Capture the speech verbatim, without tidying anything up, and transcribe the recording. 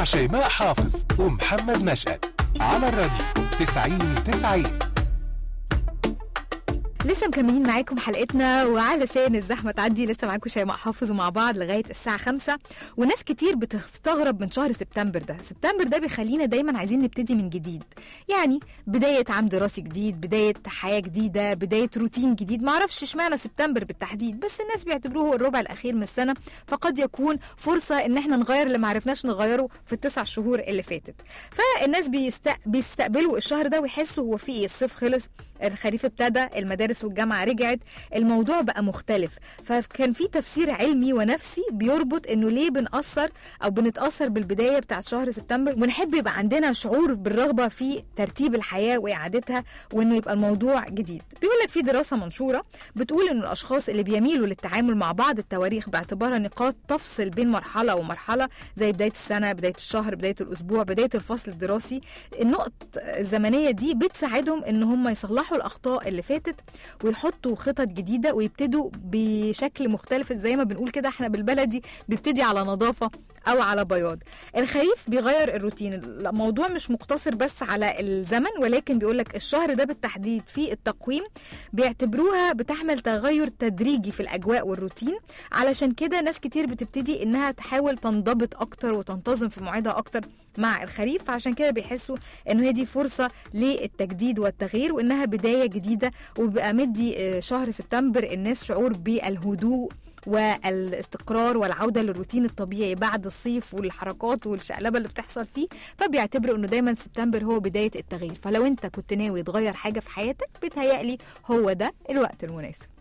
مع شيماء حافظ ومحمد نشأت على الراديو تسعين تسعين. لسه مكملين معاكم حلقتنا، وعلشان الزحمة تعدي لسه معاكم شيماء حافظ ومع بعض لغاية الساعة خمسة. وناس كتير بتستغرب من شهر سبتمبر ده. سبتمبر ده بيخلينا دايما عايزين نبتدي من جديد، يعني بداية عام دراسي جديد، بداية حياة جديدة، بداية روتين جديد. معرفش اشمعنى سبتمبر بالتحديد، بس الناس بيعتبروه هو الربع الأخير من السنة، فقد يكون فرصة ان احنا نغير اللي معرفناش نغيره في التسع شهور اللي فاتت. فالناس بيست... بيستقبلوا الشهر ده ويحسوا هو فيه الصيف خلص، الخريف ابتدى، المدارس والجامعة رجعت، الموضوع بقى مختلف. فكان في تفسير علمي ونفسي بيربط انه ليه بنأثر او بنتأثر بالبداية بتاعت شهر سبتمبر، ونحب يبقى عندنا شعور بالرغبة في ترتيب الحياة وإعادتها، وانه يبقى الموضوع جديد. بيقول لك في دراسة منشورة بتقول انه الاشخاص اللي بيميلوا للتعامل مع بعض التواريخ باعتبارها نقاط تفصل بين مرحلة ومرحلة، زي بداية السنة، بداية الشهر، بداية الاسبوع، بداية الفصل الدراسي، النقط الزمنية دي بتساعدهم ان هم يصلحوا الأخطاء اللي فاتت ويحطوا خطط جديدة ويبتدوا بشكل مختلف. زي ما بنقول كده احنا بالبلدي بيبتدي على نظافة أو على بياض. الخريف بيغير الروتين، الموضوع مش مقتصر بس على الزمن، ولكن بيقولك الشهر ده بالتحديد في التقويم بيعتبروها بتحمل تغير تدريجي في الأجواء والروتين. علشان كده ناس كتير بتبتدي إنها تحاول تنضبط أكتر وتنتظم في مواعيدها أكتر مع الخريف، فعشان كده بيحسوا إنه هي دي فرصة للتجديد والتغيير، وإنها بداية جديدة. وبقى مدي شهر سبتمبر الناس شعور بالهدوء والاستقرار والعودة للروتين الطبيعي بعد الصيف والحركات والشقلبة اللي بتحصل فيه. فبيعتبروا انه دايما سبتمبر هو بداية التغيير. فلو انت كنت ناوي تغير حاجة في حياتك، بيتهيألي هو ده الوقت المناسب.